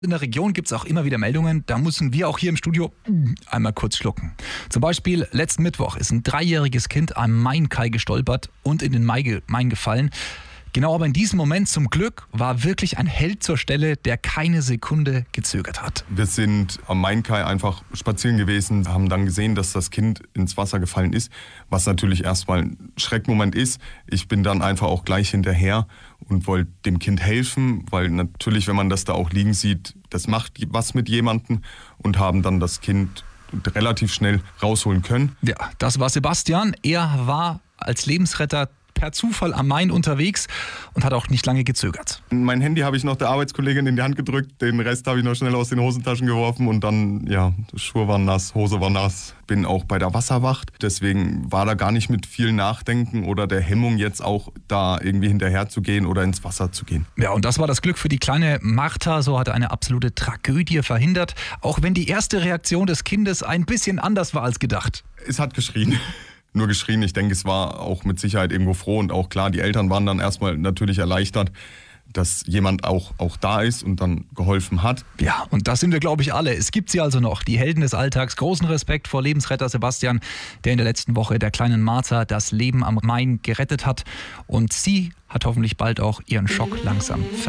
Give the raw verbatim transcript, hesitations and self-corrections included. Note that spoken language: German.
In der Region gibt es auch immer wieder Meldungen, da müssen wir auch hier im Studio einmal kurz schlucken. Zum Beispiel letzten Mittwoch ist ein dreijähriges Kind am Mainkai gestolpert und in den Main gefallen. Genau, aber in diesem Moment zum Glück war wirklich ein Held zur Stelle, der keine Sekunde gezögert hat. Wir sind am Mainkai einfach spazieren gewesen, haben dann gesehen, dass das Kind ins Wasser gefallen ist, was natürlich erstmal ein Schreckmoment ist. Ich bin dann einfach auch gleich hinterher und wollte dem Kind helfen, weil natürlich, wenn man das da auch liegen sieht, das macht was mit jemandem, und haben dann das Kind relativ schnell rausholen können. Ja, das war Sebastian. Er war als Lebensretter per Zufall am Main unterwegs und hat auch nicht lange gezögert. Mein Handy habe ich noch der Arbeitskollegin in die Hand gedrückt, den Rest habe ich noch schnell aus den Hosentaschen geworfen und dann, ja, Schuhe waren nass, Hose war nass. Bin auch bei der Wasserwacht, deswegen war da gar nicht mit viel Nachdenken oder der Hemmung jetzt auch da irgendwie hinterher zu gehen oder ins Wasser zu gehen. Ja, und das war das Glück für die kleine Martha, so hat er eine absolute Tragödie verhindert, auch wenn die erste Reaktion des Kindes ein bisschen anders war als gedacht. Es hat geschrien. Nur geschrien. Ich denke, es war auch mit Sicherheit irgendwo froh und auch klar, die Eltern waren dann erstmal natürlich erleichtert, dass jemand auch, auch da ist und dann geholfen hat. Ja, und das sind wir, glaube ich, alle. Es gibt sie also noch, die Helden des Alltags. Großen Respekt vor Lebensretter Sebastian, der in der letzten Woche der kleinen Martha das Leben am Main gerettet hat. Und sie hat hoffentlich bald auch ihren Schock langsam verloren.